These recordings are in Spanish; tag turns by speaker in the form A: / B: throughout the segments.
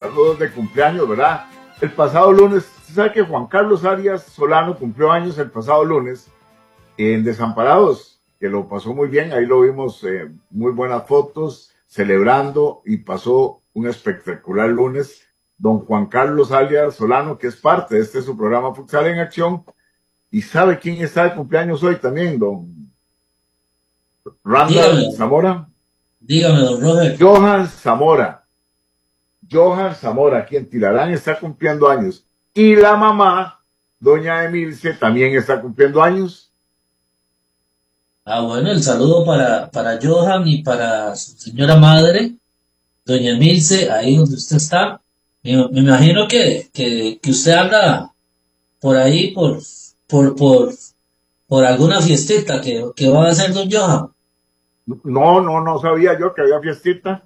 A: saludos de cumpleaños, ¿verdad? El pasado lunes, ¿usted sabe que Juan Carlos Arias Solano cumplió años el pasado lunes en Desamparados, que lo pasó muy bien, ahí lo vimos, muy buenas fotos, celebrando, y pasó un espectacular lunes. Don Juan Carlos Arias Solano, que es parte de su programa Futsal en Acción. ¿Y sabe quién está de cumpleaños hoy también, don Randall Zamora?
B: Dígame, don Roger.
A: Johan Zamora, aquí en Tilarán, está cumpliendo años. Y la mamá, doña Emilce, también está cumpliendo años.
B: Bueno, el saludo para Johan y para su señora madre, doña Emilce, ahí donde usted está. Me imagino que usted anda por ahí por alguna fiestita que va a hacer don Johan.
A: No sabía yo que había fiestita.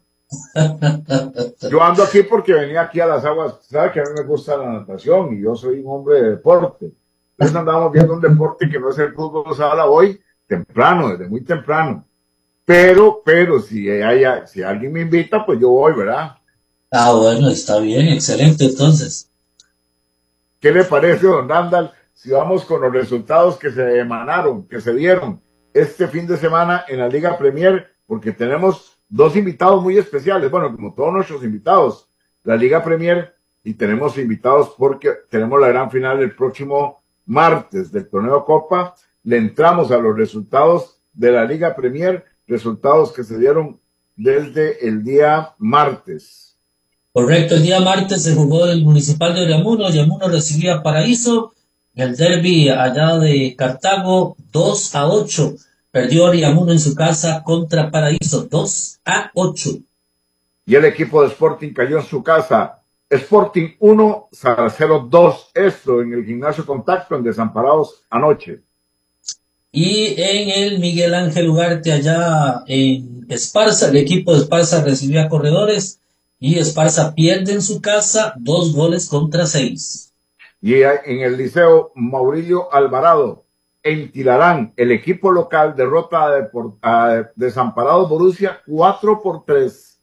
A: Yo ando aquí porque venía aquí a las aguas. Sabe que a mí me gusta la natación y yo soy un hombre de deporte. Entonces andamos viendo un deporte que no es el fútbol sala hoy, temprano, desde muy temprano. Pero si alguien me invita, pues yo voy, ¿verdad?
B: Bueno, está bien, excelente entonces.
A: ¿Qué le parece, don Randall, si vamos con los resultados que se emanaron, que se dieron este fin de semana en la Liga Premier? Porque tenemos dos invitados muy especiales, bueno, como todos nuestros invitados, la Liga Premier, y tenemos invitados porque tenemos la gran final el próximo martes del torneo Copa. Le entramos a los resultados de la Liga Premier, resultados que se dieron desde el día martes.
B: Correcto, el día martes se jugó el Municipal de Oriamuno recibía a Paraíso, el derbi allá de Cartago, 2-8, perdió Oriamuno en su casa contra Paraíso, 2-8.
A: Y el equipo de Sporting cayó en su casa, Sporting 1, Saraceno 2, esto en el Gimnasio Contacto en Desamparados anoche.
B: Y en el Miguel Ángel Ugarte allá en Esparza, el equipo de Esparza recibió a Corredores, y Esparza pierde en su casa 2-6.
A: Y en el Liceo Maurilio Alvarado, en Tilarán, el equipo local derrota a Desamparados Borussia 4-3.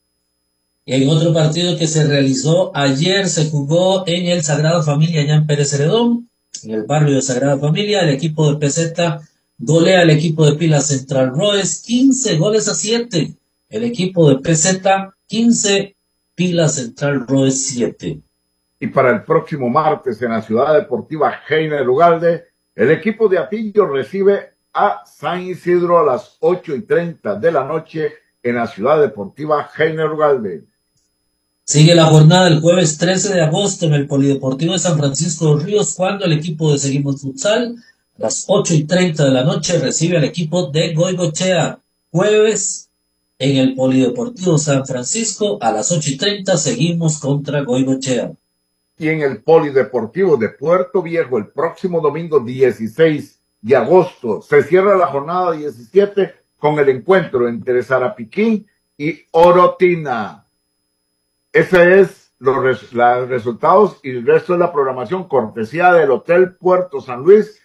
B: En otro partido que se realizó ayer, se jugó en el Sagrada Familia, allá en Pérez Celedón, en el barrio de Sagrada Familia. El equipo de PZ golea al equipo de Pila Central Roes 15-7. El equipo de PZ 15, Pila Central Roes 7.
A: Y para el próximo martes en la Ciudad Deportiva Heiner Ugalde, el equipo de Atillo recibe a San Isidro a las 8:30 de la noche en la Ciudad Deportiva Heiner Ugalde.
B: Sigue la jornada el jueves 13 de agosto en el Polideportivo de San Francisco de los Ríos, cuando el equipo de Seguimos Futsal a las 8:30 de la noche recibe al equipo de Goigochea. Jueves en el Polideportivo San Francisco a las 8:30 seguimos contra Goigochea.
A: Y en el Polideportivo de Puerto Viejo el próximo domingo 16 de agosto se cierra la jornada 17 con el encuentro entre Sarapiquín y Orotina. Ese es los resultados y el resto de la programación cortesía del Hotel Puerto San Luis,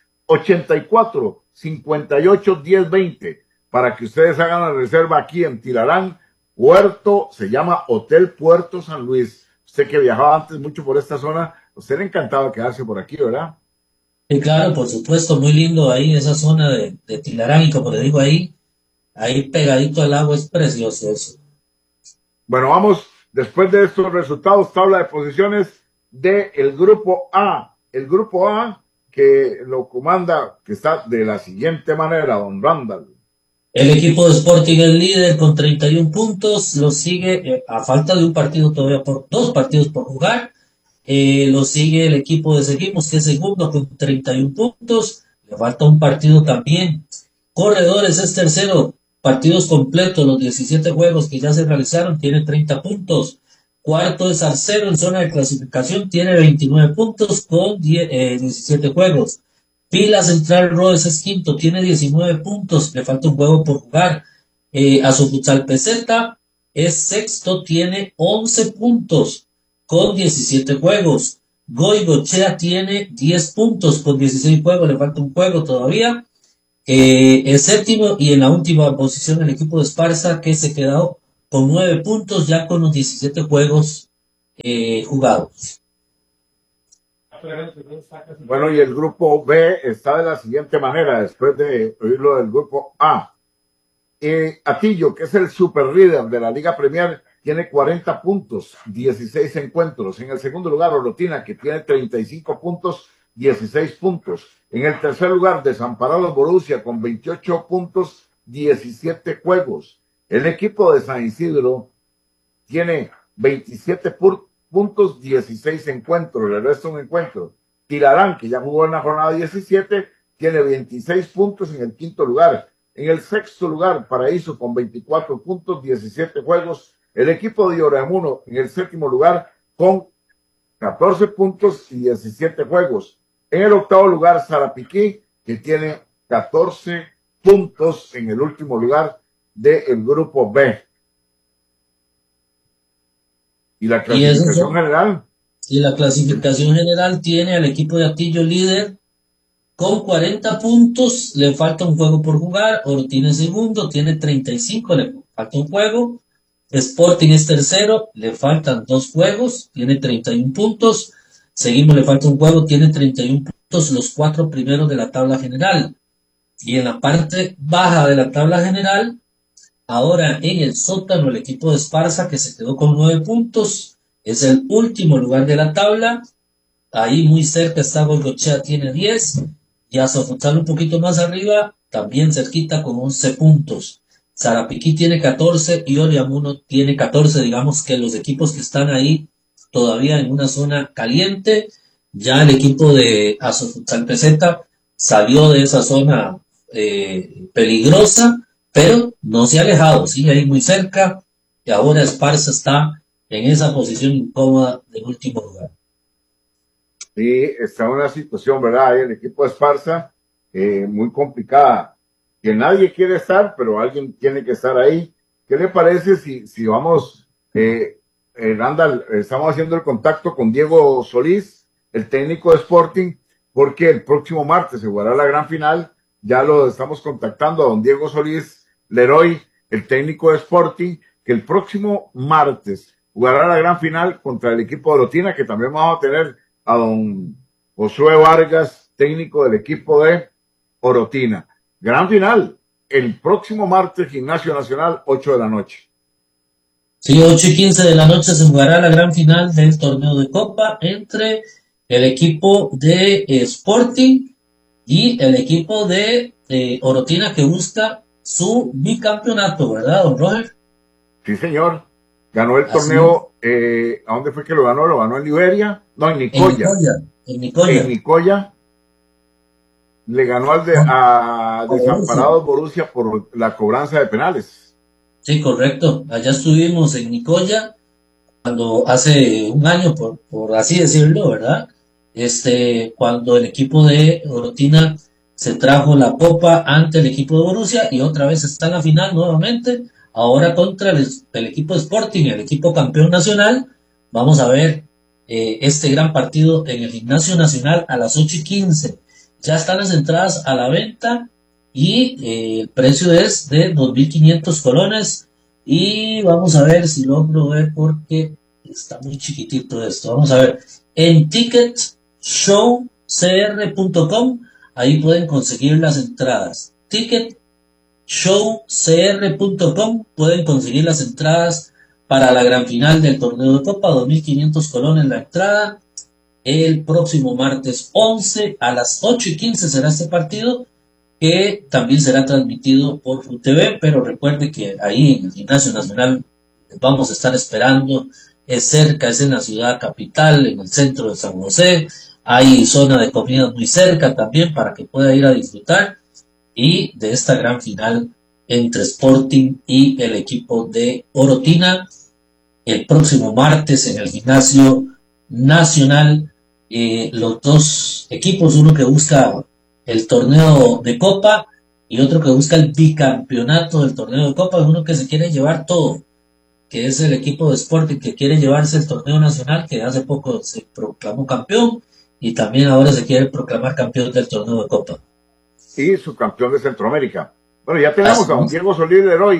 A: 84 58 10 20, para que ustedes hagan la reserva aquí en Tilarán. Puerto, se llama Hotel Puerto San Luis. Usted que viajaba antes mucho por esta zona, a usted le encantaba quedarse por aquí, ¿verdad?
B: Sí, claro, por supuesto, muy lindo ahí esa zona de Tilarán, y como le digo ahí pegadito al agua, es precioso eso.
A: Bueno, vamos, después de estos resultados, tabla de posiciones del Grupo A. El Grupo A que lo comanda, que está de la siguiente manera, don Randall.
B: El equipo de Sporting es líder con 31 puntos, lo sigue a falta de un partido todavía, por 2 partidos por jugar. Lo sigue el equipo de Seguimos, que es segundo con 31 puntos, le falta un partido también. Corredores es tercero, partidos completos, los 17 juegos que ya se realizaron, tiene 30 puntos. Cuarto es Arcero en zona de clasificación, tiene 29 puntos con 17 juegos. Pila Central Roes es quinto, tiene 19 puntos, le falta un juego por jugar. A su Futsal PZ es sexto, tiene 11 puntos con 17 juegos. Goigochea tiene 10 puntos con 16 juegos, le falta un juego todavía. El séptimo y en la última posición el equipo de Esparza, que se quedó con 9 puntos ya con los 17 juegos jugados.
A: Bueno, y el grupo B está de la siguiente manera, después de oírlo del grupo A. Atillo, que es el super líder de la Liga Premier, tiene 40 puntos, 16 encuentros. En el segundo lugar, Orotina, que tiene 35 puntos, 16 puntos. En el tercer lugar, Desamparados Borussia, con 28 puntos, 17 juegos. El equipo de San Isidro tiene 27 puntos, 16 encuentros, el resto un encuentro. Tirarán, que ya jugó en la jornada 17, tiene 26 puntos en el quinto lugar. En el sexto lugar, Paraíso con 24 puntos, 17 juegos. El equipo de Oreamuno en el séptimo lugar con 14 puntos y 17 juegos. En el octavo lugar, Sarapiquí, que tiene 14 puntos en el último lugar del grupo B. ¿Y la clasificación general?
B: Y la clasificación general tiene al equipo de Atillo líder con 40 puntos, le falta un juego por jugar. Orotina es segundo, tiene 35, le falta un juego. Sporting es tercero, le faltan 2 juegos, tiene 31 puntos. Seguimos, le falta un juego, tiene 31 puntos, los 4 primeros de la tabla general. Y en la parte baja de la tabla general, ahora en el sótano, el equipo de Esparza, que se quedó con 9 puntos, es el último lugar de la tabla. Ahí muy cerca está Goicoechea, tiene 10. Y Azofutsal un poquito más arriba, también cerquita con 11 puntos. Sarapiquí tiene 14 y Oriamuno tiene 14. Digamos que los equipos que están ahí todavía en una zona caliente. Ya el equipo de Azofutsal Peseta salió de esa zona peligrosa, pero no se ha alejado, sigue ahí muy cerca. Y ahora Esparza está en esa posición incómoda del último lugar.
A: Sí, está en una situación, ¿verdad? El equipo de Esparza, muy complicada, que nadie quiere estar, pero alguien tiene que estar ahí. ¿Qué le parece si vamos, Randall, estamos haciendo el contacto con Diego Solís, el técnico de Sporting, porque el próximo martes se jugará la gran final? Ya lo estamos contactando a don Diego Solís Leroy, el técnico de Sporting, que el próximo martes jugará la gran final contra el equipo de Orotina, que también vamos a tener a don Josué Vargas, técnico del equipo de Orotina. Gran final, el próximo martes, Gimnasio Nacional, 8 de la noche.
B: Sí, 8:15 de la noche se jugará la gran final del torneo de Copa entre el equipo de Sporting y el equipo de Orotina, que busca su bicampeonato, ¿verdad, don Roger?
A: Sí, señor. Ganó el torneo, ¿a dónde fue que lo ganó? ¿Lo ganó en Liberia? No, en Nicoya.
B: En Nicoya.
A: En Nicoya. Le ganó a Desamparados Borussia por la cobranza de penales.
B: Sí, correcto. Allá estuvimos en Nicoya cuando hace un año, por así decirlo, ¿verdad? Cuando el equipo de Orotina se trajo la copa ante el equipo de Borussia y otra vez está en la final nuevamente. Ahora contra el equipo de Sporting, el equipo campeón nacional. Vamos a ver este gran partido en el Gimnasio Nacional a las 8:15. Ya están las entradas a la venta y el precio es de 2.500 colones. Y vamos a ver si logro ver porque está muy chiquitito esto. Vamos a ver. En ticketshowcr.com, ahí pueden conseguir las entradas. Ticketshowcr.com, pueden conseguir las entradas para la gran final del torneo de Copa. 2.500 colones la entrada. El próximo martes 11 a las 8:15 será este partido, que también será transmitido por FUTV, pero recuerde que ahí en el Gimnasio Nacional vamos a estar esperando. Es cerca, es en la ciudad capital, en el centro de San José. Hay zona de comidas muy cerca también para que pueda ir a disfrutar y de esta gran final entre Sporting y el equipo de Orotina el próximo martes en el Gimnasio Nacional. Los dos equipos, uno que busca el torneo de Copa y otro que busca el bicampeonato del torneo de Copa, uno que se quiere llevar todo, que es el equipo de Sporting, que quiere llevarse el torneo nacional, que hace poco se proclamó campeón y también ahora se quiere proclamar campeón del torneo de Copa.
A: Y subcampeón de Centroamérica. Bueno, ya tenemos a don Diego Solís Leroy,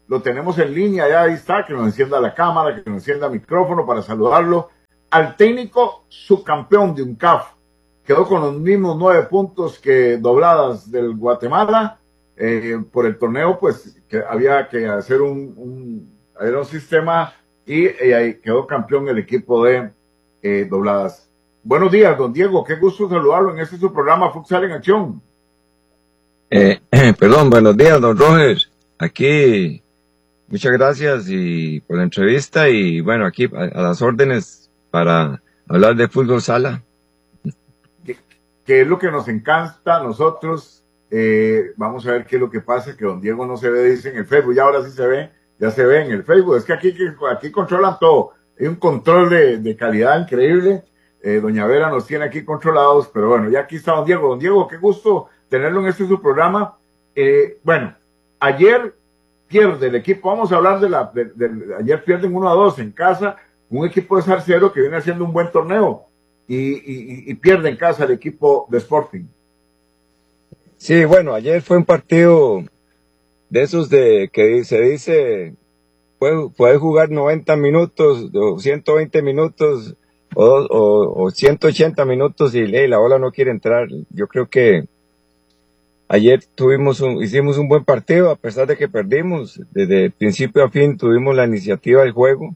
A: lo tenemos en línea, ya ahí está, que nos encienda la cámara, que nos encienda el micrófono para saludarlo. Al técnico subcampeón de UNCAF, quedó con los mismos 9 puntos que Dobladas del Guatemala, por el torneo, pues que había que hacer era un sistema y ahí quedó campeón el equipo de Dobladas. Buenos días, don Diego, qué gusto saludarlo en este su programa Futsal en Acción.
C: Perdón, buenos días, don Roger. Aquí, muchas gracias y por la entrevista y bueno, aquí a las órdenes para hablar de fútbol sala.
A: Que es lo que nos encanta a nosotros. Vamos a ver qué es lo que pasa, que don Diego no se ve, dice en el Facebook, ya ahora sí se ve, ya se ve en el Facebook. Es que aquí controlan todo, hay un control de calidad increíble. Doña Vera nos tiene aquí controlados, pero bueno, ya aquí está don Diego. Don Diego, qué gusto tenerlo en su programa. Bueno, ayer pierde el equipo, vamos a hablar ayer pierden 1-2 en casa, un equipo de Zarcero que viene haciendo un buen torneo y pierde en casa el equipo de Sporting.
C: Sí, bueno, ayer fue un partido de esos de que se dice puede jugar 90 minutos o 120 minutos o 180 minutos y la bola no quiere entrar. Yo creo que ayer hicimos un buen partido a pesar de que perdimos. Desde principio a fin tuvimos la iniciativa del juego.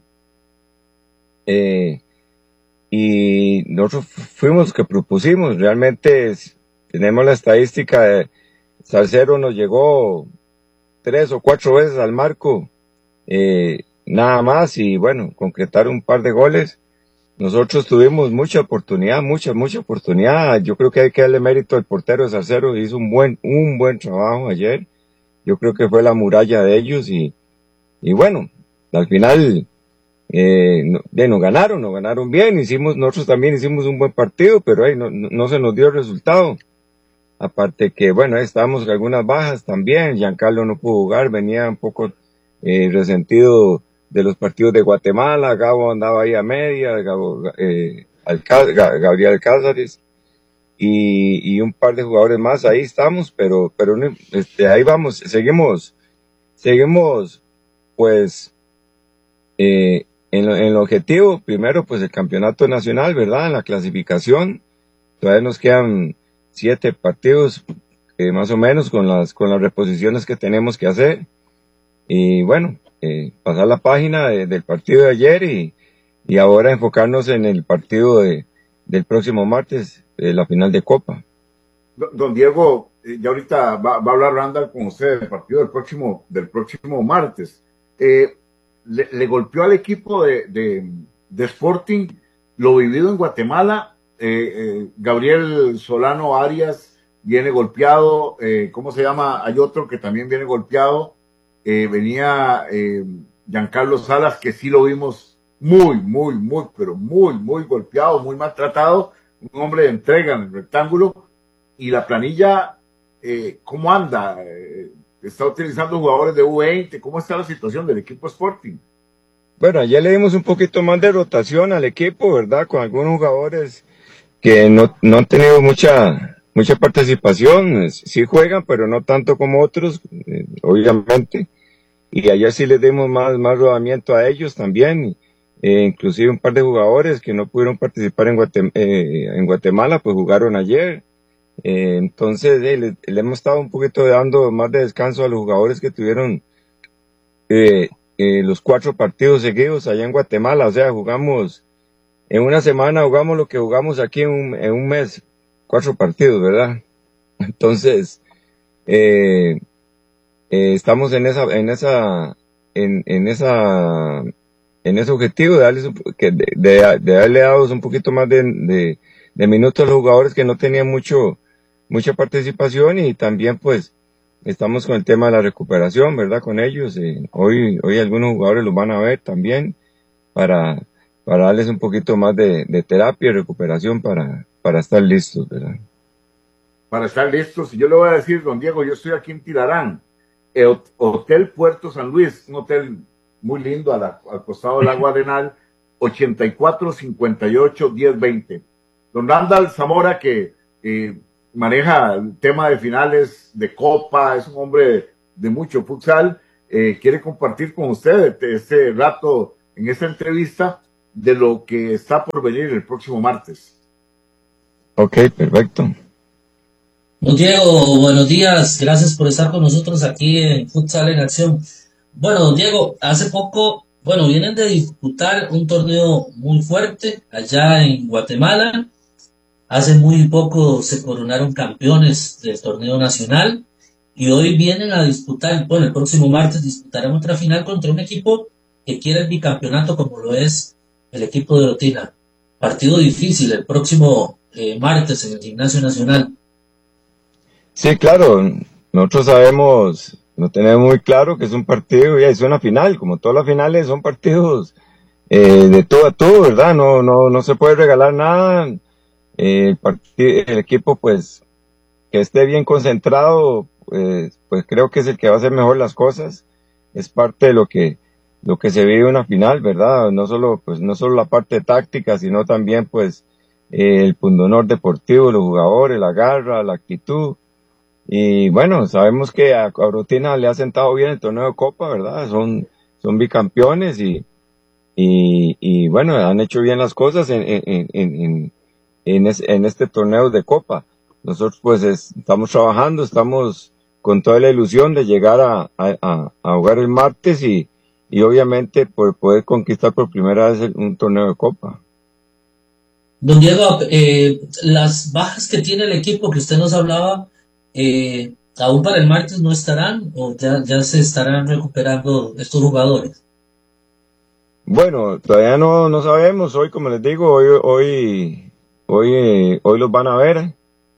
C: Y nosotros fuimos los que propusimos. Realmente tenemos la estadística de Zarcero nos llegó 3 o 4 veces al marco, nada más, y bueno, concretar un par de goles. Nosotros tuvimos mucha oportunidad. Yo creo que hay que darle mérito al portero de Zarcero, hizo un buen trabajo ayer. Yo creo que fue la muralla de ellos y bueno, al final nos ganaron bien. Nosotros también hicimos un buen partido, pero ahí no se nos dio el resultado. Aparte que, bueno, estábamos con algunas bajas también. Giancarlo no pudo jugar, venía un poco resentido de los partidos de Guatemala. Gabo andaba ahí a media, Gabriel Cázares y un par de jugadores más. Ahí estamos, pero ahí vamos, seguimos pues en el objetivo. Primero, pues el campeonato nacional, ¿verdad? En la clasificación todavía nos quedan 7 partidos, más o menos, con las reposiciones que tenemos que hacer. Y bueno, pasar la página del partido de ayer y ahora enfocarnos en el partido del próximo martes, la final de Copa.
A: Don Diego, ya ahorita va a hablar Randall con usted del partido del próximo martes. Le golpeó al equipo de Sporting lo vivido en Guatemala. Gabriel Solano Arias viene golpeado. ¿Cómo se llama? Hay otro que también viene golpeado. Venía Giancarlo Salas, que sí lo vimos pero muy golpeado, muy maltratado. Un hombre de entrega en el rectángulo. Y la planilla, ¿cómo anda? ¿Está utilizando jugadores de U20? ¿Cómo está la situación del equipo Sporting?
C: Bueno, ayer le dimos un poquito más de rotación al equipo, ¿verdad? Con algunos jugadores que no han tenido mucha participación. Sí juegan, pero no tanto como otros, obviamente. Y ayer sí les dimos más rodamiento a ellos también. Inclusive un par de jugadores que no pudieron participar en Guatemala, pues jugaron ayer. Entonces le hemos estado un poquito dando más de descanso a los jugadores que tuvieron los 4 partidos seguidos allá en Guatemala. O sea, jugamos en una semana, jugamos lo que jugamos aquí en un mes, 4 partidos, ¿verdad? Entonces estamos en ese objetivo de darle dados un poquito más de minutos a los jugadores que no tenían mucha participación, y también pues estamos con el tema de la recuperación, ¿verdad? Con ellos. Hoy algunos jugadores los van a ver también para darles un poquito más de terapia y recuperación para estar listos, ¿verdad?
A: Para estar listos. Y yo le voy a decir, don Diego, yo estoy aquí en Tilarán, el Hotel Puerto San Luis, un hotel muy lindo al costado del Lago Arenal, 84-58-1020. Don Randall Zamora, que maneja el tema de finales de Copa, es un hombre de mucho futsal. quiere compartir con ustedes este rato en esta entrevista de lo que está por venir el próximo martes.
C: Ok, perfecto.
B: Don Diego, buenos días, gracias por estar con nosotros aquí en Futsal en Acción. Bueno, don Diego, hace poco, vienen de disputar un torneo muy fuerte allá en Guatemala. Hace muy poco se coronaron campeones del torneo nacional y hoy vienen a disputar, el próximo martes disputarán otra final contra un equipo que quiere el bicampeonato como lo es el equipo de Otina. Partido difícil el próximo martes en el Gimnasio Nacional.
C: Sí, claro, nosotros sabemos, lo tenemos muy claro que es un partido, ya es una final, como todas las finales son partidos de todo a todo, ¿verdad? No se puede regalar nada. El equipo, pues, que esté bien concentrado, pues creo que es el que va a hacer mejor las cosas. Es parte de lo que se vive en una final, ¿verdad? No solo la parte táctica, sino también, pues, el pundonor deportivo, los jugadores, la garra, la actitud. Y bueno, sabemos que a Orotina le ha sentado bien el torneo de Copa, ¿verdad? Son bicampeones y bueno, han hecho bien las cosas en este torneo de Copa. Nosotros pues estamos trabajando, estamos con toda la ilusión de llegar a jugar el martes y obviamente por poder conquistar por primera vez un torneo de Copa.
B: Don Diego, las bajas que tiene el equipo que usted nos hablaba, ¿aún para el martes no estarán o ya se estarán recuperando estos jugadores?
C: Bueno, todavía no sabemos. Hoy, como les digo, hoy los van a ver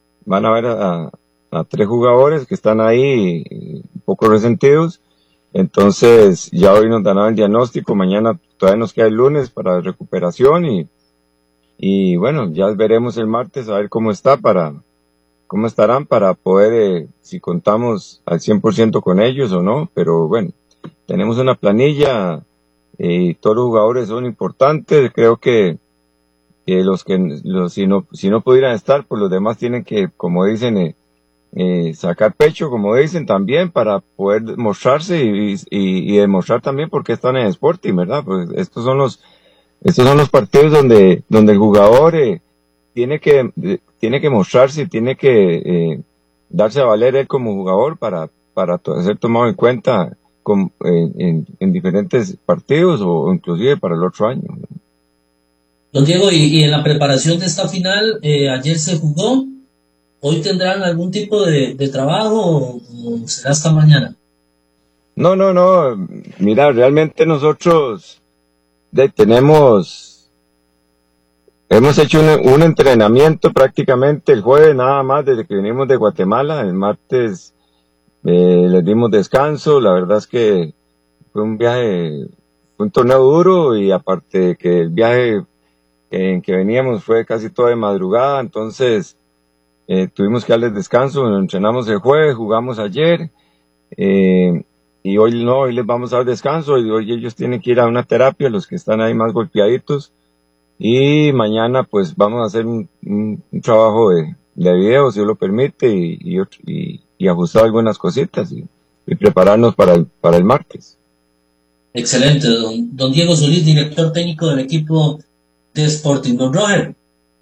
C: a 3 jugadores que están ahí un poco resentidos. Entonces ya hoy nos darán el diagnóstico, mañana todavía nos queda el lunes para recuperación y bueno, ya veremos el martes a ver cómo estarán para poder, si contamos al 100% con ellos o no, pero bueno, tenemos una planilla y todos los jugadores son importantes. Creo que si no pudieran estar, pues los demás tienen que, como dicen, sacar pecho, como dicen también, para poder mostrarse y demostrar también por qué están en Sporting, ¿verdad? Pues estos son los partidos donde el jugador tiene que mostrarse, tiene que darse a valer él como jugador para ser tomado en cuenta en diferentes partidos o inclusive para el otro año.
B: Don Diego, y en la preparación de esta final, ayer se jugó. ¿Hoy tendrán algún tipo de trabajo o será hasta mañana?
C: No. Mira, realmente nosotros hemos hecho un entrenamiento prácticamente el jueves nada más desde que venimos de Guatemala. El martes les dimos descanso. La verdad es que fue un torneo duro y aparte de que el viaje en que veníamos fue casi toda de madrugada, entonces tuvimos que darles descanso. Entrenamos el jueves, jugamos ayer y hoy les vamos a dar descanso y hoy ellos tienen que ir a una terapia, los que están ahí más golpeaditos, y mañana pues vamos a hacer un trabajo de video, si Dios lo permite, y ajustar algunas cositas y prepararnos para el martes.
B: Excelente, don Diego Solís, director técnico del equipo de Sporting. Don Roger.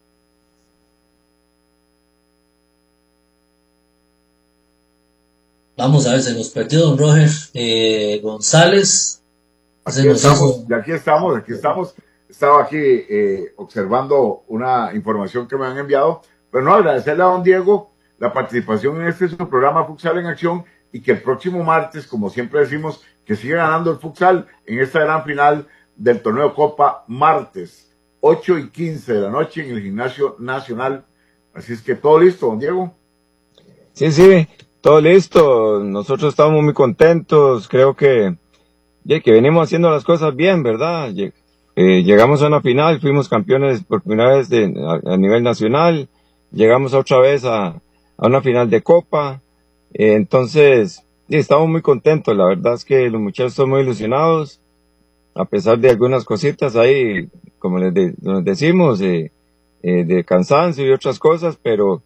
B: Vamos a ver, se nos perdió don Roger González.
A: Aquí estamos. Estaba aquí observando una información que me han enviado. Pero no, agradecerle a don Diego la participación en este su programa Futsal en Acción y que el próximo martes, como siempre decimos, que siga ganando el futsal en esta gran final del torneo Copa, martes 8:15 de la noche en el Gimnasio Nacional. Así es que todo listo, don Diego.
C: Sí, todo listo. Nosotros estamos muy contentos. Creo que venimos haciendo las cosas bien, ¿verdad? Llegamos a una final, fuimos campeones por primera vez a nivel nacional. Llegamos otra vez a una final de Copa. Entonces, sí, estamos muy contentos. La verdad es que los muchachos están muy ilusionados, a pesar de algunas cositas ahí, como les decimos, de cansancio y otras cosas, pero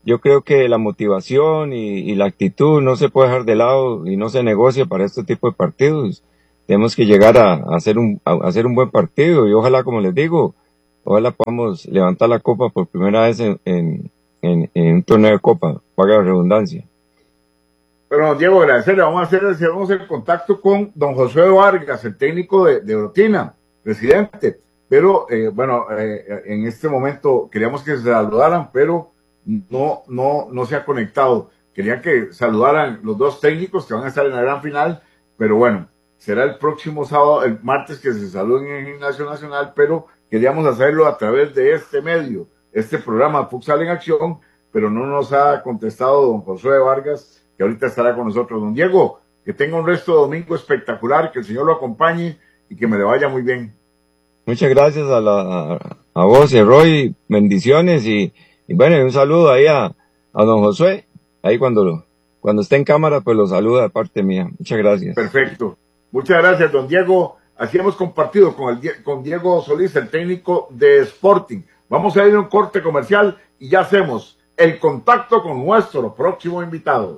C: yo creo que la motivación y la actitud no se puede dejar de lado y no se negocia para este tipo de partidos. Tenemos que llegar a hacer un buen partido y ojalá, como les digo, ojalá podamos levantar la copa por primera vez en un torneo de copa, valga la redundancia.
A: Pero Diego, agradecerle, vamos a hacer el contacto con don Josué Vargas, el técnico de Otina, presidente. Pero en este momento queríamos que se saludaran, pero no se ha conectado. Quería que saludaran los dos técnicos que van a estar en la gran final, pero bueno, será el próximo sábado, el martes, que se saluden en el Gimnasio Nacional, pero queríamos hacerlo a través de este medio, este programa Futsal en Acción, pero no nos ha contestado don Josué Vargas, que ahorita estará con nosotros. Don Diego, que tenga un resto de domingo espectacular, que el Señor lo acompañe y que me le vaya muy bien.
C: Muchas gracias a vos, Roy, bendiciones y bueno, un saludo ahí a don Josué, ahí cuando esté en cámara, pues lo saluda de parte mía. Muchas gracias.
A: Perfecto. Muchas gracias, don Diego. Así hemos compartido con Diego Solís, el técnico de Sporting. Vamos a ir a un corte comercial y ya hacemos el contacto con nuestro próximo invitado.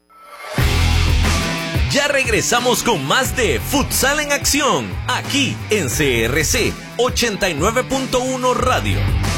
D: Ya regresamos con más de Futsal en Acción, aquí en CRC 89.1 Radio.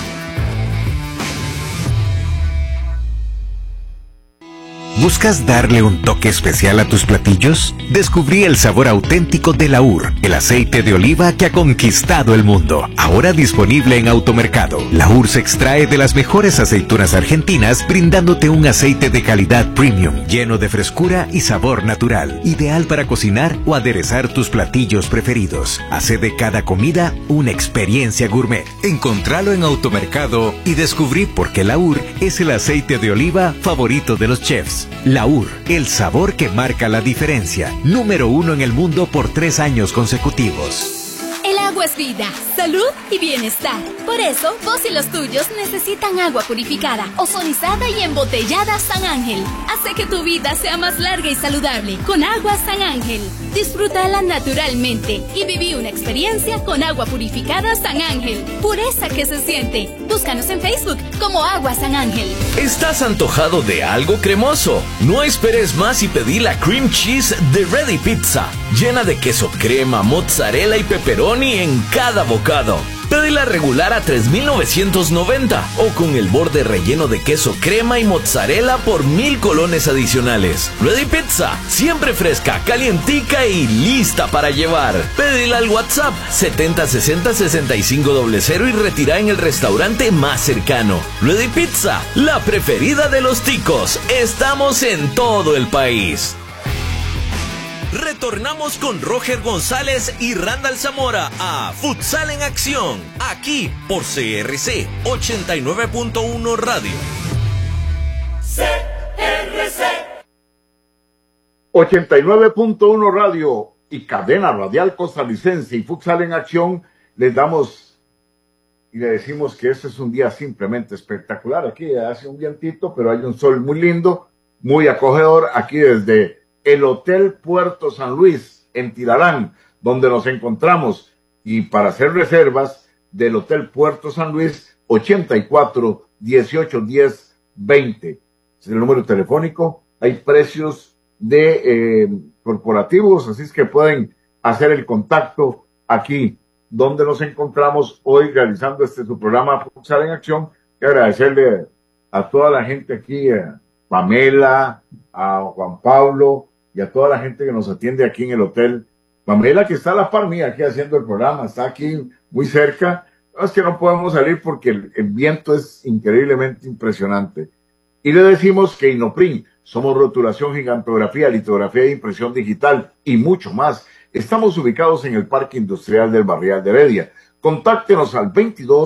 E: ¿Buscas darle un toque especial a tus platillos? Descubrí el sabor auténtico de Laur, el aceite de oliva que ha conquistado el mundo. Ahora disponible en Automercado. Laur se extrae de las mejores aceitunas argentinas, brindándote un aceite de calidad premium, lleno de frescura y sabor natural. Ideal para cocinar o aderezar tus platillos preferidos. Hace de cada comida una experiencia gourmet. Encontralo en Automercado y descubrí por qué Laur es el aceite de oliva favorito de los chefs. Laur, el sabor que marca la diferencia. Número 1 en el mundo por 3 años consecutivos.
F: El agua es vida, salud y bienestar. Por eso, vos y los tuyos necesitan agua purificada, ozonizada y embotellada San Ángel. Hace que tu vida sea más larga y saludable con agua San Ángel. Disfrútala naturalmente y viví una experiencia con agua purificada San Ángel. Pureza que se siente. Búscanos en Facebook como Agua San Ángel.
D: ¿Estás antojado de algo cremoso? No esperes más y pedí la cream cheese de Ready Pizza, llena de queso crema, mozzarella y pepperoni en cada bocado. Pedila regular a $3,990 o con el borde relleno de queso crema y mozzarella por 1,000 colones adicionales. Ready Pizza, siempre fresca, calientica y lista para llevar. Pedila al WhatsApp 7060-6500 y retira en el restaurante más cercano. Ready Pizza, la preferida de los ticos. Estamos en todo el país. Retornamos con Roger González y Randall Zamora a Futsal en Acción, aquí por CRC 89.1 Radio.
A: CRC 89.1 Radio y Cadena Radial Costarricense y Futsal en Acción les damos y le decimos que este es un día simplemente espectacular. Aquí hace un vientito, pero hay un sol muy lindo, muy acogedor, aquí desde el Hotel Puerto San Luis, en Tilarán, donde nos encontramos. Y para hacer reservas del Hotel Puerto San Luis, 84-18-10-20. Es el número telefónico. Hay precios de corporativos, así es que pueden hacer el contacto aquí, donde nos encontramos hoy realizando su programa Futsal en Acción. Y agradecerle a toda la gente aquí, a Pamela, a Juan Pablo, y a toda la gente que nos atiende aquí en el hotel. Pamela, que está a la par mía aquí haciendo el programa, está aquí muy cerca. Es que no podemos salir porque el viento es increíblemente impresionante. Y le decimos que Inoprim, somos rotulación, gigantografía, litografía e impresión digital y mucho más. Estamos ubicados en el Parque Industrial del Barrial de Heredia. Contáctenos al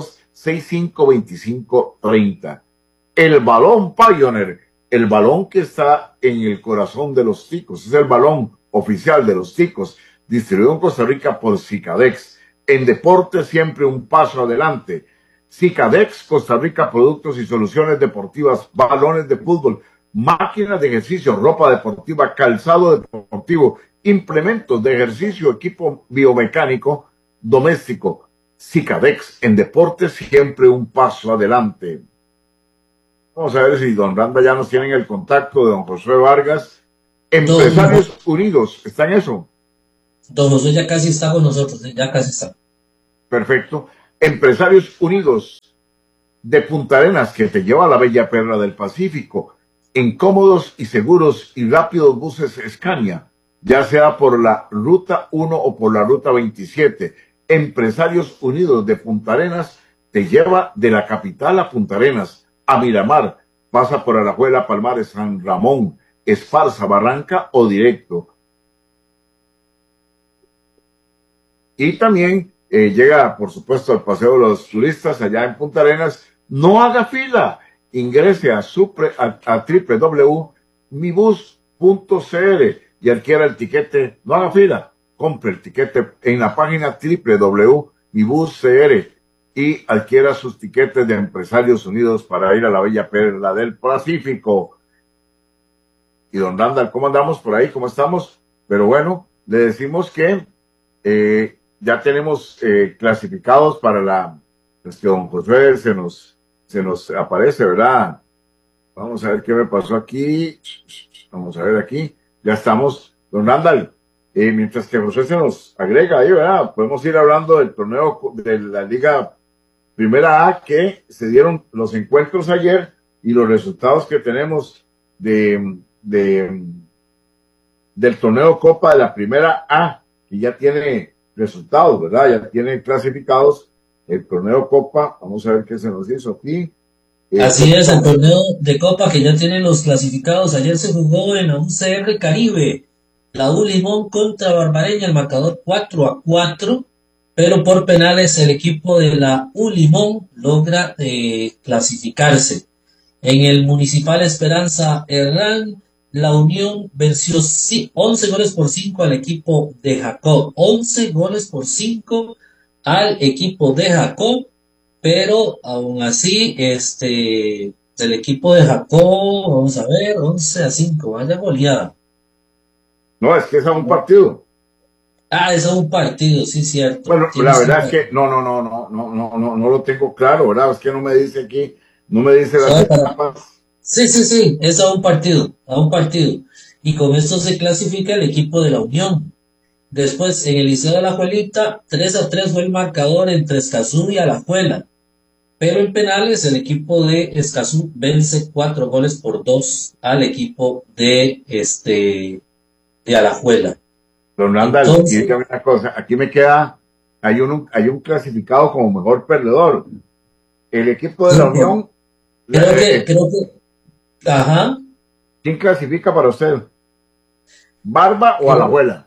A: 22-65-25-30. El balón Pioneer, el balón que está en el corazón de los ticos, es el balón oficial de los ticos, distribuido en Costa Rica por Cicadex. En deporte siempre un paso adelante. Cicadex, Costa Rica, productos y soluciones deportivas, balones de fútbol, máquinas de ejercicio, ropa deportiva, calzado deportivo, implementos de ejercicio, equipo biomecánico, doméstico. Cicadex, en deporte siempre un paso adelante. Vamos a ver si don Randa ya nos tienen el contacto de don Josué Vargas. Empresarios Unidos, ¿está en eso?
B: Don Josué ya casi está con nosotros, ya casi está.
A: Perfecto. Empresarios Unidos de Punta Arenas, que te lleva a la bella perla del Pacífico, en cómodos y seguros y rápidos buses Scania, ya sea por la Ruta 1 o por la Ruta 27. Empresarios Unidos de Punta Arenas te lleva de la capital a Punta Arenas, a Miramar, pasa por Alajuela, Palmares, San Ramón, Esparza, Barranca o directo. Y también llega, por supuesto, al Paseo de los Turistas allá en Punta Arenas. No haga fila, ingrese a www.mibus.cr y adquiera el tiquete. No haga fila, compre el tiquete en la página www.mibus.cr y adquiera sus tiquetes de Empresarios Unidos para ir a la bella perla del Pacífico. Y don Randall, ¿cómo andamos por ahí? ¿Cómo estamos? Pero bueno, le decimos que ya tenemos clasificados para la... Pues que don Josué se nos aparece, ¿verdad? Vamos a ver qué me pasó aquí. Vamos a ver aquí. Ya estamos. Don Randall, mientras que Josué se nos agrega ahí, ¿verdad? Podemos ir hablando del torneo de la Liga Primera A, que se dieron los encuentros ayer y los resultados que tenemos del torneo Copa de la Primera A, que ya tiene resultados, ¿verdad? Ya tiene clasificados el torneo Copa. Vamos a ver qué se nos hizo aquí.
B: Así es, el torneo de Copa que ya tiene los clasificados. Ayer se jugó en la UCR Caribe, la U Limón contra Barbareña, el marcador 4-4, pero por penales el equipo de la U Limón logra clasificarse. En el Municipal Esperanza Herrán, la Unión venció 11 goles por 5 al equipo de Jacob. 11 goles por 5 al equipo de Jacob, pero aún así, el equipo de Jacob, vamos a ver, 11-5, vaya goleada.
A: No, es que es a un partido.
B: Ah, es a un partido, sí, cierto.
A: Bueno, la verdad es que no lo tengo claro, ¿verdad? Es que no me dice aquí, no me dice las etapas.
B: Sí, es a un partido. Y con esto se clasifica el equipo de la Unión. Después, en el Liceo de Alajuelita, 3-3 fue el marcador entre Escazú y Alajuela. Pero en penales, el equipo de Escazú vence 4-2 al equipo de Alajuela.
A: Don Randall, y dígame una cosa, aquí me queda, hay un clasificado como mejor perdedor. El equipo de la Unión.
B: Creo que, ajá.
A: ¿Quién clasifica para usted? ¿Barba o Alajuela?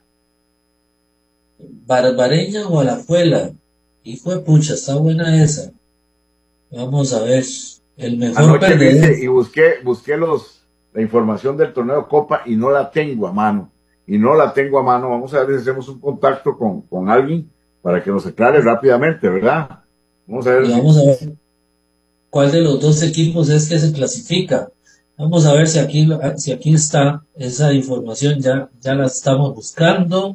B: Barbareña o Alajuela. Hijo de pucha, está buena esa. Vamos a ver. El mejor perdedor.
A: Y busqué la información del torneo Copa y no la tengo a mano. Vamos a ver si hacemos un contacto con alguien para que nos aclare rápidamente, ¿verdad? Vamos a ver
B: cuál de los dos equipos es que se clasifica. Vamos a ver si aquí está esa información, ya la estamos buscando.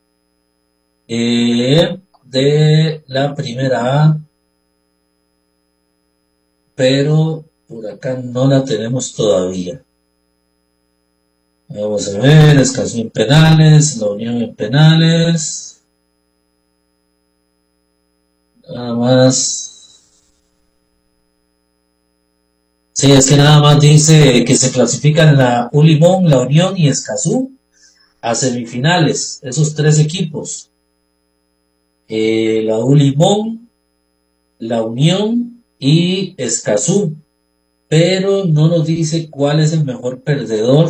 B: De la primera A, pero por acá no la tenemos todavía. Vamos a ver, Escazú en penales, la Unión en penales. Nada más. Sí, es que nada más dice que se clasifican la U Limón, la Unión y Escazú a semifinales, esos tres equipos. La U Limón, la Unión y Escazú, pero no nos dice cuál es el mejor perdedor.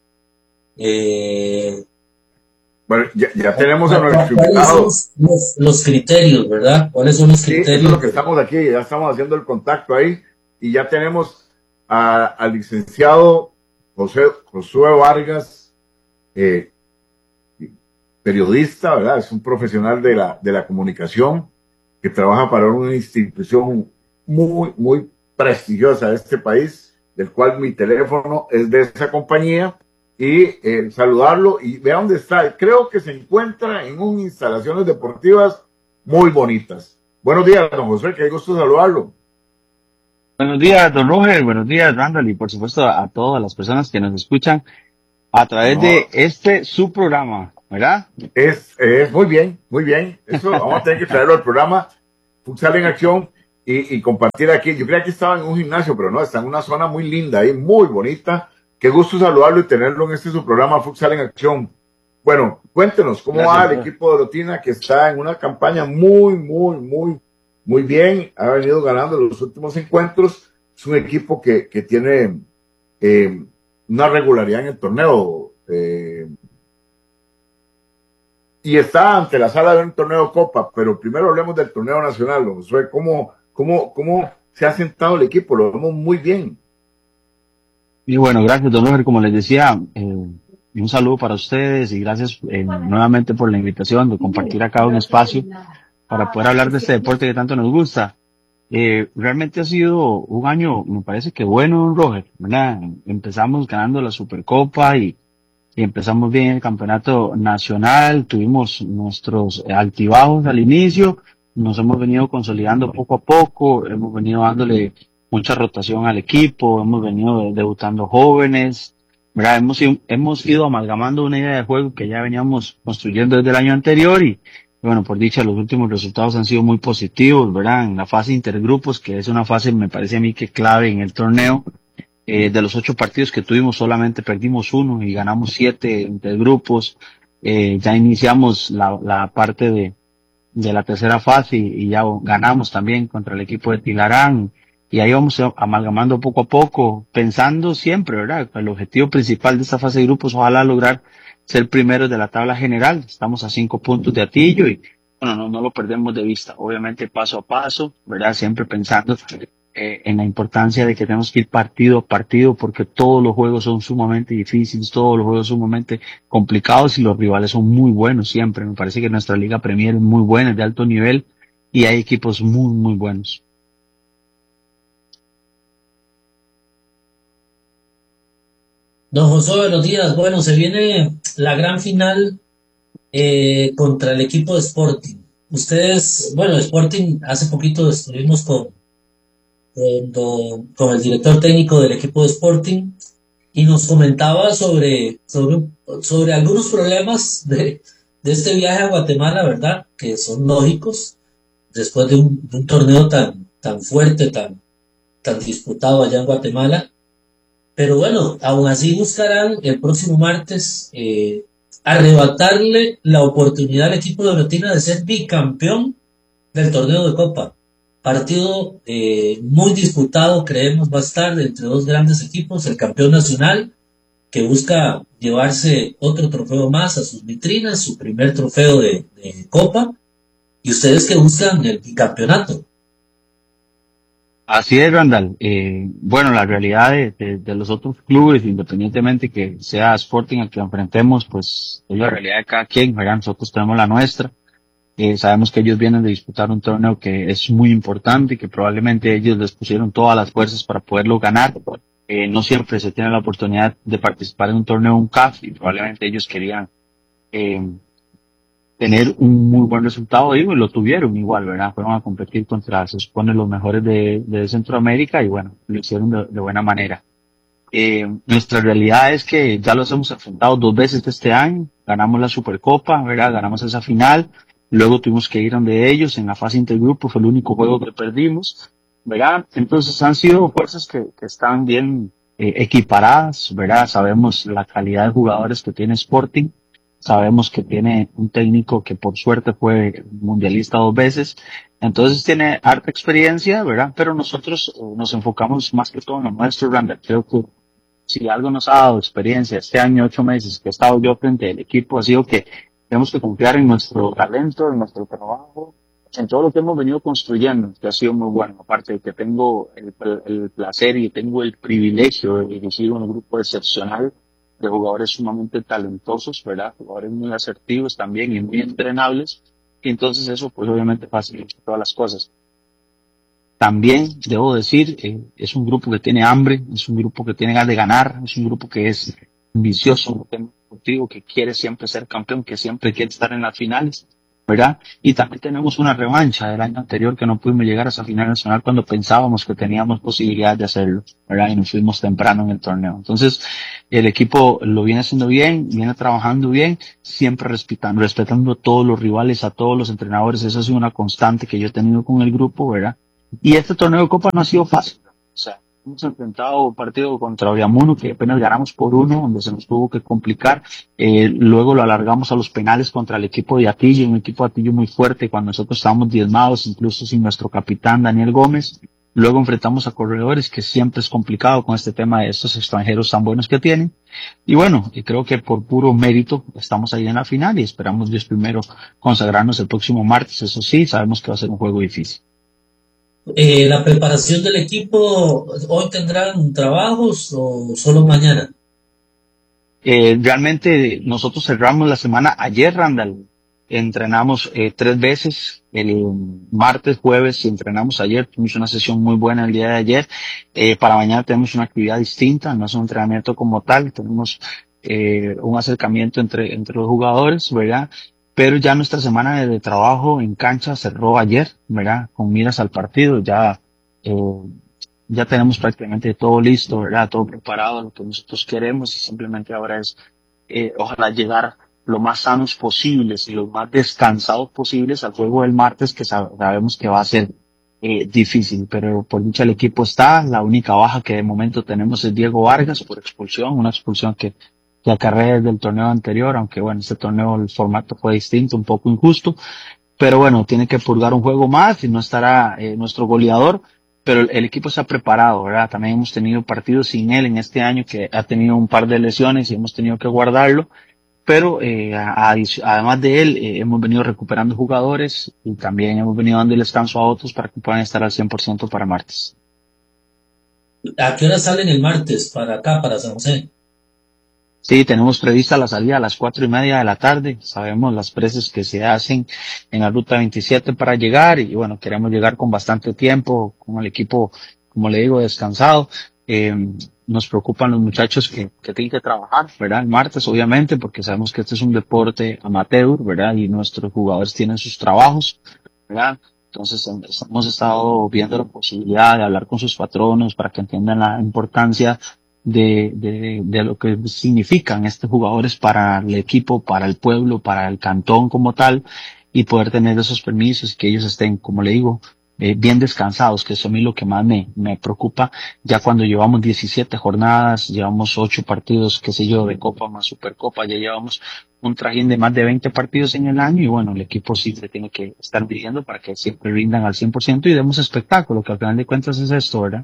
A: Bueno, ya tenemos a nuestro invitado.
B: Los criterios, ¿verdad? ¿Cuáles son los criterios?
A: Eso es lo que estamos aquí, ya estamos haciendo el contacto ahí y ya tenemos al licenciado Josué Vargas, periodista, ¿verdad? Es un profesional de la comunicación que trabaja para una institución muy, muy prestigiosa de este país, del cual mi teléfono es de esa compañía, y saludarlo y vea dónde está. Creo que se encuentra en unas instalaciones deportivas muy bonitas. Buenos días, don José, qué gusto saludarlo.
G: Buenos días, don Roger, buenos días, Randall, y por supuesto a todas las personas que nos escuchan a través
A: No,
G: de su programa, ¿verdad?
A: es muy bien, muy bien. Eso vamos a tener que traerlo al programa Futsal en Acción y compartir aquí. Yo creía que estaba en un gimnasio, pero no, está en una zona muy linda y muy bonita. Qué gusto saludarlo y tenerlo en su programa Futsal en Acción. Bueno, cuéntenos cómo
G: Gracias,
A: va el
G: Roger.
A: equipo de Orotina, que está en una campaña muy bien. Ha venido ganando los últimos encuentros. Es un equipo que tiene una regularidad en el torneo. Y está ante la sala de un torneo Copa, pero primero hablemos del torneo nacional, don Josué. ¿Cómo se ha sentado el equipo? Lo vemos muy bien.
G: Y bueno, gracias, don Roger, como les decía, un saludo para ustedes y gracias nuevamente por la invitación de compartir acá un espacio para poder hablar de este deporte que tanto nos gusta. Realmente ha sido un año, me parece que bueno, don Roger, ¿verdad? Empezamos ganando la Supercopa y empezamos bien el campeonato nacional, tuvimos nuestros altibajos al inicio, nos hemos venido consolidando poco a poco, hemos venido dándole mucha rotación al equipo, hemos venido debutando jóvenes, ¿verdad? Hemos ido amalgamando una idea de juego que ya veníamos construyendo desde el año anterior y bueno, por dicha, los últimos resultados han sido muy positivos, ¿verdad? En la fase intergrupos, que es una fase, me parece a mí que clave en el torneo, de los 8 partidos que tuvimos, solamente perdimos 1 y ganamos 7 intergrupos. Ya iniciamos la parte de la tercera fase y ya ganamos también contra el equipo de Tilarán. Y ahí vamos amalgamando poco a poco, pensando siempre, ¿verdad? El objetivo principal de esta fase de grupos, ojalá lograr ser primeros de la tabla general. Estamos a 5 puntos de Atillo y, bueno, no lo perdemos de vista. Obviamente paso a paso, ¿verdad? Siempre pensando en la importancia de que tenemos que ir partido a partido porque todos los juegos son sumamente difíciles, todos los juegos son sumamente complicados y los rivales son muy buenos siempre. Me parece que nuestra Liga Premier es muy buena, es de alto nivel y hay equipos muy buenos.
B: Don José, buenos días. Bueno, se viene la gran final contra el equipo de Sporting. Ustedes, bueno, Sporting, hace poquito estuvimos con el director técnico del equipo de Sporting y nos comentaba sobre algunos problemas de este viaje a Guatemala, ¿verdad? Que son lógicos después de un torneo tan fuerte, tan disputado allá en Guatemala. Pero bueno, aún así buscarán el próximo martes arrebatarle la oportunidad al equipo de Orotina de ser bicampeón del torneo de Copa. Partido muy disputado, creemos va a estar entre dos grandes equipos, el campeón nacional, que busca llevarse otro trofeo más a sus vitrinas, su primer trofeo de Copa, y ustedes que buscan el bicampeonato.
G: Así es, Randall. Bueno, la realidad de los otros clubes, independientemente que sea Sporting al que enfrentemos, pues es la realidad de cada quien, ¿verdad? Nosotros tenemos la nuestra. Sabemos que ellos vienen de disputar un torneo que es muy importante y que probablemente ellos les pusieron todas las fuerzas para poderlo ganar. No siempre se tiene la oportunidad de participar en un torneo, un CAF, y probablemente ellos querían tener un muy buen resultado y lo tuvieron igual, ¿verdad? Fueron a competir contra, se supone, los mejores de Centroamérica y bueno, lo hicieron de buena manera. Nuestra realidad es que ya los hemos enfrentado 2 veces este año, ganamos la Supercopa, ¿verdad? Ganamos esa final, luego tuvimos que ir donde ellos en la fase intergrupo, fue el único juego que perdimos, ¿verdad? Entonces han sido fuerzas que están bien equiparadas, ¿verdad? Sabemos la calidad de jugadores que tiene Sporting. Sabemos que tiene un técnico que por suerte fue mundialista 2 veces, entonces tiene harta experiencia, ¿verdad? Pero nosotros nos enfocamos más que todo en lo nuestro, Randall. Creo que si algo nos ha dado experiencia este año, 8 meses que he estado yo frente al equipo, ha sido que tenemos que confiar en nuestro talento, en nuestro trabajo, en todo lo que hemos venido construyendo, que ha sido muy bueno. Aparte de que tengo el placer y tengo el privilegio de dirigir un grupo excepcional de jugadores sumamente talentosos, ¿verdad? Jugadores muy asertivos también y muy entrenables. Y entonces eso, pues obviamente facilita todas las cosas. También, debo decir, es un grupo que tiene hambre, es un grupo que tiene ganas de ganar, es un grupo que es ambicioso, un tema deportivo, que quiere siempre ser campeón, que siempre quiere estar en las finales. ¿verdad? Y también tenemos una revancha del año anterior que no pudimos llegar a esa final nacional cuando pensábamos que teníamos posibilidad de hacerlo, ¿verdad? Y nos fuimos temprano en el torneo. Entonces, el equipo lo viene haciendo bien, viene trabajando bien, siempre respetando a todos los rivales, a todos los entrenadores. Eso ha sido una constante que yo he tenido con el grupo, ¿verdad? Y este torneo de Copa no ha sido fácil. O sea, hemos enfrentado un partido contra Oriamuno que apenas ganamos por 1, donde se nos tuvo que complicar. Luego lo alargamos a los penales contra el equipo de Atillo, un equipo de Atillo muy fuerte cuando nosotros estábamos diezmados, incluso sin nuestro capitán Daniel Gómez. Luego enfrentamos a Corredores, que siempre es complicado con este tema de estos extranjeros tan buenos que tienen. Y bueno, y creo que por puro mérito estamos ahí en la final y esperamos Dios primero consagrarnos el próximo martes. Eso sí, sabemos que va a ser un juego difícil.
B: La preparación del equipo, ¿hoy tendrán trabajos o solo mañana?
G: Realmente nosotros cerramos la semana ayer, Randall. Entrenamos 3 veces, el martes, jueves, y entrenamos ayer. Tuvimos una sesión muy buena el día de ayer. Para mañana tenemos una actividad distinta, no es un entrenamiento como tal, tenemos un acercamiento entre los jugadores, ¿verdad? Pero ya nuestra semana de trabajo en cancha cerró ayer, ¿verdad? Con miras al partido, ya tenemos prácticamente todo listo, ¿verdad? Todo preparado, lo que nosotros queremos, y simplemente ahora es ojalá llegar lo más sanos posibles y lo más descansados posibles al juego del martes, que sabemos que va a ser difícil, pero por dicha el equipo está. La única baja que de momento tenemos es Diego Vargas por expulsión, una expulsión que acarrea desde el torneo anterior, aunque bueno, este torneo el formato fue distinto, un poco injusto, pero bueno, tiene que purgar un juego más y no estará nuestro goleador, pero el equipo está preparado, ¿verdad? También hemos tenido partidos sin él en este año, que ha tenido un par de lesiones y hemos tenido que guardarlo, pero además de él hemos venido recuperando jugadores y también hemos venido dando el descanso a otros para que puedan estar al 100% para martes.
B: ¿A qué hora salen el martes para acá, para San José?
G: Sí, tenemos prevista la salida a las 4:30 de la tarde. Sabemos las presas que se hacen en la ruta 27 para llegar y bueno, queremos llegar con bastante tiempo, con el equipo, como le digo, descansado. Nos preocupan los muchachos que tienen que trabajar, ¿verdad? El martes, obviamente, porque sabemos que este es un deporte amateur, ¿verdad? Y nuestros jugadores tienen sus trabajos, ¿verdad? Entonces hemos estado viendo la posibilidad de hablar con sus patronos para que entiendan la importancia de lo que significan estos jugadores para el equipo, para el pueblo, para el cantón como tal, y poder tener esos permisos y que ellos estén, como le digo, bien descansados, que eso a mí lo que más me preocupa, ya cuando llevamos 17 jornadas, llevamos 8 partidos, qué sé yo, de Copa más Supercopa, ya llevamos un trajín de más de 20 partidos en el año, y bueno, el equipo sí se tiene que estar midiendo para que siempre rindan al 100% y demos espectáculo, que al final de cuentas es esto, ¿verdad?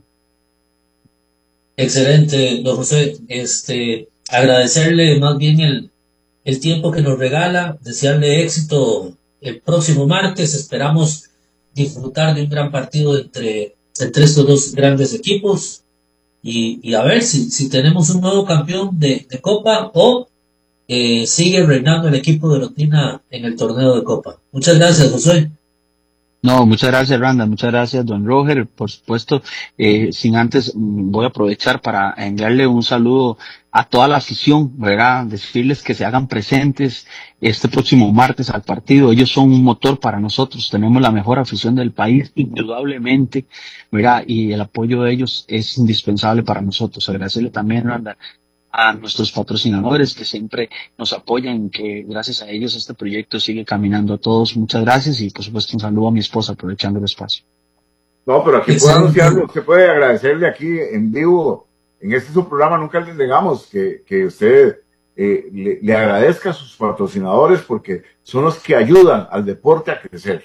B: Excelente, don José. Agradecerle más bien el tiempo que nos regala, desearle éxito el próximo martes. Esperamos disfrutar de un gran partido entre estos dos grandes equipos y a ver si tenemos un nuevo campeón de Copa o sigue reinando el equipo de Lotina en el torneo de Copa. Muchas gracias, José.
G: No, muchas gracias, Randa, muchas gracias, don Roger. Por supuesto, sin antes, voy a aprovechar para enviarle un saludo a toda la afición, ¿verdad? Decirles que se hagan presentes este próximo martes al partido. Ellos son un motor para nosotros, tenemos la mejor afición del país, indudablemente, ¿verdad? Y el apoyo de ellos es indispensable para nosotros. Agradecerle también, Randa, a nuestros patrocinadores que siempre nos apoyan, que gracias a ellos este proyecto sigue caminando. A todos, muchas gracias, y por supuesto un saludo a mi esposa aprovechando el espacio.
A: No, pero aquí puede anunciarlo, usted puede agradecerle aquí en vivo, en este su programa, nunca le negamos que usted le agradezca a sus patrocinadores porque son los que ayudan al deporte a crecer.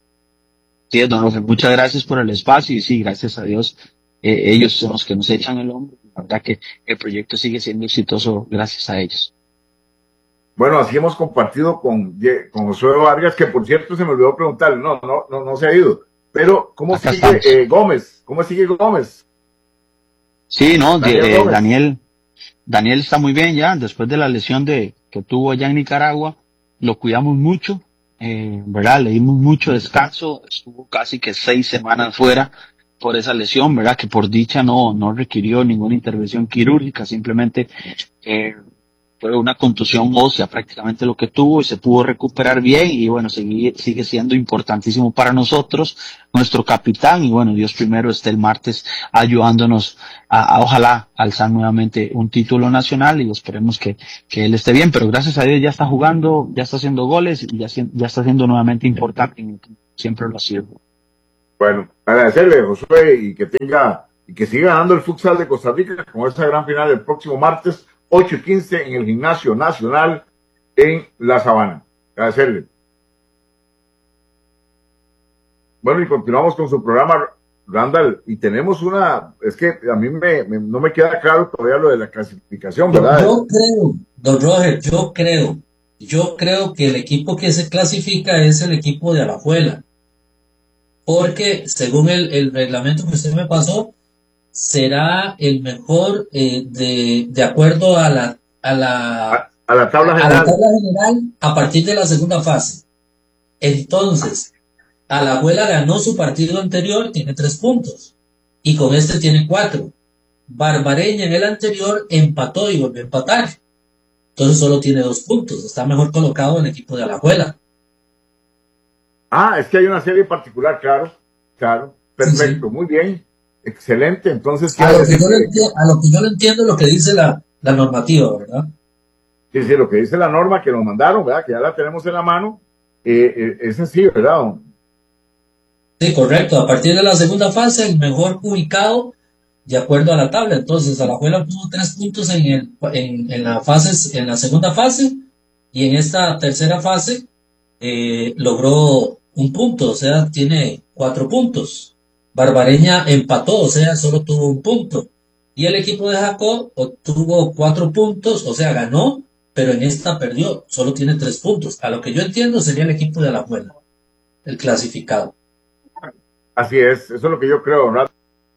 G: Sí, don José, muchas gracias por el espacio y sí, gracias a Dios, ellos son los que nos echan el hombro. La verdad que el proyecto sigue siendo exitoso gracias a ellos.
A: Bueno, así hemos compartido con Josué Vargas, que por cierto se me olvidó preguntarle, no se ha ido. Pero, ¿cómo
G: Acá
A: sigue Gómez? ¿Cómo sigue Gómez?
G: Sí, no, Daniel está muy bien ya, después de la lesión que tuvo allá en Nicaragua, lo cuidamos mucho, ¿verdad? Le dimos mucho descanso, estuvo casi que 6 semanas fuera por esa lesión, ¿verdad? Que por dicha no requirió ninguna intervención quirúrgica, simplemente fue una contusión ósea prácticamente lo que tuvo y se pudo recuperar bien y bueno, sigue siendo importantísimo para nosotros, nuestro capitán y bueno, Dios primero esté el martes ayudándonos a ojalá alzar nuevamente un título nacional y esperemos que él esté bien, pero gracias a Dios ya está jugando, ya está haciendo goles y ya está siendo nuevamente importante, siempre lo ha sido.
A: Bueno, agradecerle, Josué, y que siga ganando el futsal de Costa Rica con esta gran final el próximo martes 8:15 en el Gimnasio Nacional en La Sabana. Agradecerle. Bueno, y continuamos con su programa, Randall, y tenemos es que a mí no me queda claro todavía lo de la clasificación, ¿verdad?
B: Yo creo, don Roger, yo creo que el equipo que se clasifica es el equipo de Alajuela, porque según el reglamento que usted me pasó, será el mejor de acuerdo a la
A: tabla general
B: a partir de la segunda fase. Entonces, Alajuela ganó su partido anterior, tiene 3 puntos, y con este tiene 4. Barbareña en el anterior empató y volvió a empatar. Entonces solo tiene 2 puntos, está mejor colocado el equipo de Alajuela.
A: Es que hay una serie particular, claro, perfecto, sí. Muy bien. Excelente, entonces...
B: A lo que yo le entiendo lo que dice la normativa, ¿verdad?
A: Sí, lo que dice la norma que nos mandaron, ¿verdad? Que ya la tenemos en la mano, es así, ¿verdad?
B: Sí, correcto. A partir de la segunda fase, el mejor ubicado, de acuerdo a la tabla. Entonces, Alajuela tuvo 3 puntos en la segunda fase, y en esta tercera fase logró 1 punto, o sea, tiene 4 puntos. Barbareña empató, o sea, solo tuvo 1 punto. Y el equipo de Jacob obtuvo 4 puntos, o sea, ganó, pero en esta perdió, solo tiene 3 puntos. A lo que yo entiendo sería el equipo de Alajuela, el clasificado.
A: Así es, eso es lo que yo creo, ¿verdad?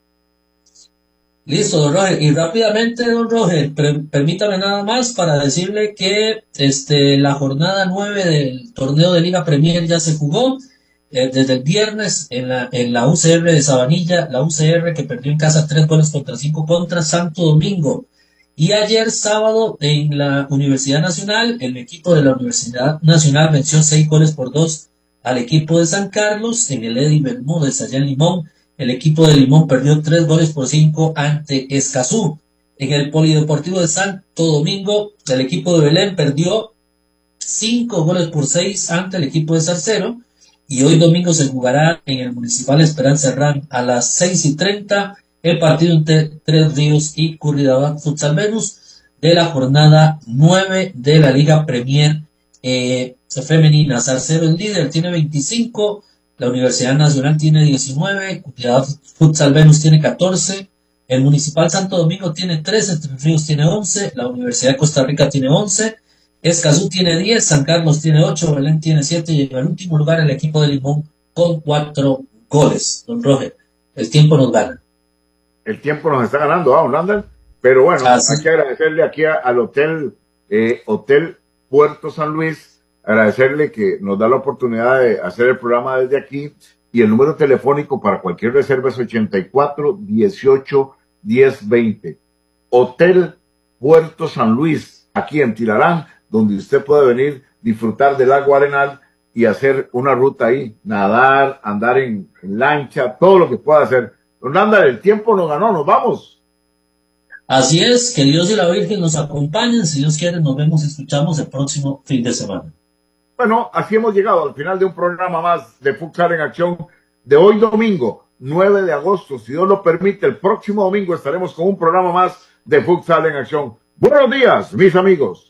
B: Listo, don Roger. Y rápidamente, don Roger, permítame nada más para decirle que la jornada 9 del torneo de Liga Premier ya se jugó. Desde el viernes en la UCR de Sabanilla, la UCR que perdió en casa 3-5 contra Santo Domingo. Y ayer sábado en la Universidad Nacional, el equipo de la Universidad Nacional venció 6-2 al equipo de San Carlos en el Eddie Bermúdez allá en Limón. El equipo de Limón perdió 3-5 ante Escazú. En el Polideportivo de Santo Domingo, el equipo de Belén perdió 5-6 ante el equipo de Zarcero. Y hoy domingo se jugará en el Municipal Esperanza Herrán a las 6:30 el partido entre Tres Ríos y Curridabat Futsal Venus de la jornada 9 de la Liga Premier femenina. Zarcero el líder, tiene 25, la Universidad Nacional tiene 19, Curridabat Futsal Venus tiene 14, el Municipal Santo Domingo tiene 13, Tres Ríos tiene 11, la Universidad de Costa Rica tiene 11, Escazú tiene 10, San Carlos tiene 8, Belén tiene 7 y en el último lugar el equipo de Limón con 4 goles. Don Roger, el tiempo nos gana.
A: El tiempo nos está ganando, don Randall, pero bueno, hay que agradecerle aquí al Hotel Puerto San Luis, agradecerle que nos da la oportunidad de hacer el programa desde aquí, y el número telefónico para cualquier reserva es 84-18-10-20. Hotel Puerto San Luis, aquí en Tilarán, donde usted puede venir, disfrutar del lago Arenal y hacer una ruta ahí, nadar, andar en lancha, todo lo que pueda hacer. Don Randall, el tiempo nos ganó, nos vamos.
B: Así es, que Dios y la Virgen nos acompañen, si Dios quiere nos vemos y escuchamos el próximo fin de semana.
A: Bueno, así hemos llegado al final de un programa más de Futsal en Acción de hoy domingo, 9 de agosto. Si Dios lo permite, el próximo domingo estaremos con un programa más de Futsal en Acción. Buenos días, mis amigos.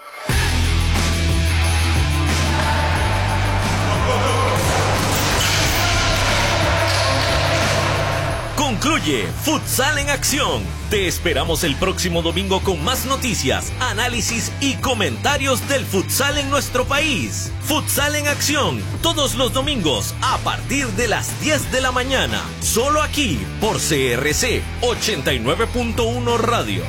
D: Concluye Futsal en Acción. Te esperamos el próximo domingo con más noticias, análisis y comentarios del futsal en nuestro país. Futsal en Acción, todos los domingos a partir de las 10 de la mañana. Solo aquí por CRC 89.1 Radio.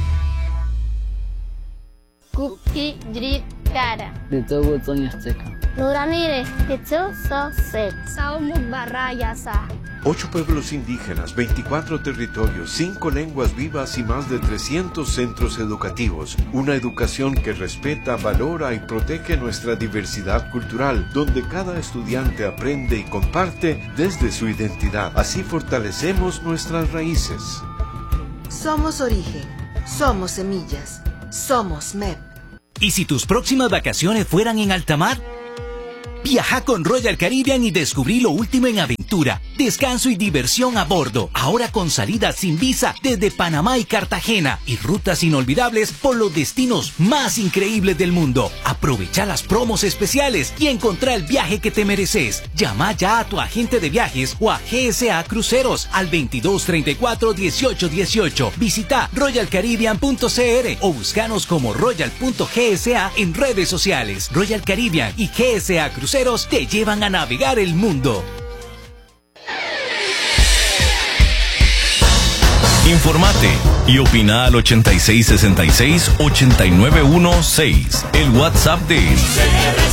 H: Cookie Drip Cara.
I: De todo Toño Azteca.
H: Nuranire, Kitsuso Set, Saumubarayasa.
I: 8 pueblos indígenas, 24 territorios, 5 lenguas vivas y más de 300 centros educativos. Una educación que respeta, valora y protege nuestra diversidad cultural, donde cada estudiante aprende y comparte desde su identidad. Así fortalecemos nuestras raíces.
J: Somos origen, somos semillas, somos MEP.
K: ¿Y si tus próximas vacaciones fueran en alta mar? Viaja con Royal Caribbean y descubrí lo último en aventura, descanso y diversión a bordo. Ahora con salidas sin visa desde Panamá y Cartagena y rutas inolvidables por los destinos más increíbles del mundo. Aprovecha las promos especiales y encontrá el viaje que te mereces. Llama ya a tu agente de viajes o a GSA Cruceros al 2234-1818. Visita royalcaribbean.cr o búscanos como royal.gsa en redes sociales. Royal Caribbean y GSA Cruceros te llevan a navegar el mundo.
D: Informate y opina al 8666-8916, el WhatsApp de